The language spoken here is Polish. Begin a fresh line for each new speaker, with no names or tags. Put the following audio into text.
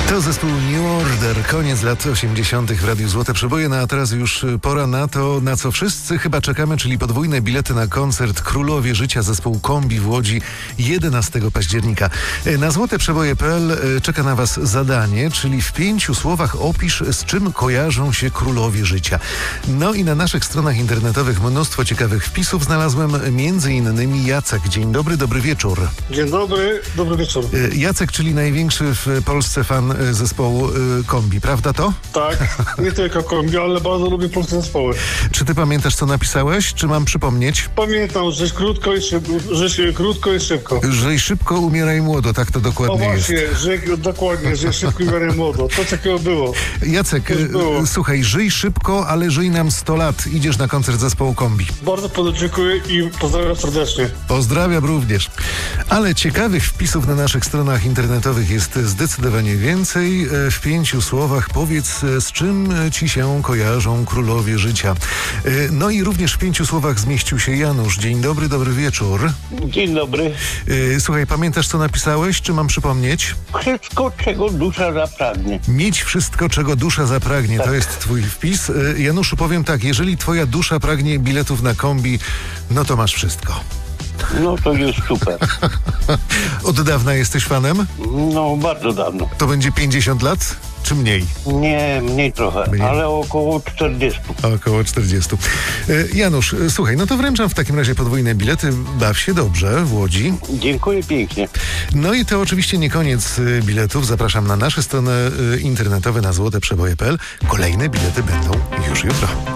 To zespół New Order, koniec lat 80. w Radiu Złote Przeboje, no a teraz już pora na to, na co wszyscy chyba czekamy, czyli podwójne bilety na koncert Królowie Życia zespołu Kombi w Łodzi 11 października. Na złoteprzeboje.pl czeka na Was zadanie, czyli w 5 słowach opisz, z czym kojarzą się Królowie Życia. No i na naszych stronach internetowych mnóstwo ciekawych wpisów znalazłem, między innymi Jacek. Dzień dobry, dobry wieczór.
Dzień dobry, dobry wieczór.
Jacek, czyli największy w Polsce fan zespołu Kombi, prawda to?
Tak, nie tylko Kombi, ale bardzo lubię polskie zespoły.
Czy ty pamiętasz, co napisałeś? Czy mam przypomnieć?
Pamiętam, że krótko i szybko.
Żyj szybko, umieraj młodo, tak to dokładnie jest.
Dokładnie, że szybko i umieraj młodo. To takiego było.
Jacek, słuchaj, żyj szybko, ale żyj nam 100 lat. Idziesz na koncert zespołu Kombi.
Bardzo dziękuję i pozdrawiam serdecznie.
Pozdrawiam również. Ale ciekawych wpisów na naszych stronach internetowych jest zdecydowanie więcej. W 5 słowach powiedz, z czym ci się kojarzą Królowie Życia. No i również w 5 słowach zmieścił się Janusz. Dzień dobry, dobry wieczór.
Dzień dobry.
Słuchaj, pamiętasz, co napisałeś? Czy mam przypomnieć?
Wszystko, czego dusza zapragnie.
Mieć wszystko, czego dusza zapragnie.
Tak.
To jest twój wpis. Januszu, powiem tak, jeżeli twoja dusza pragnie biletów na Kombi, no to masz wszystko.
No to jest super.
Od dawna jesteś fanem?
No bardzo dawno.
To będzie 50 lat? Czy mniej?
Nie, mniej trochę,
Mniej.
ale około 40.
Około 40. Janusz, słuchaj, no to wręczam w takim razie podwójne bilety. Baw się dobrze w Łodzi.
Dziękuję pięknie.
No i to oczywiście nie koniec biletów. Zapraszam na nasze strony internetowe na złoteprzeboje.pl. Kolejne bilety będą już jutro.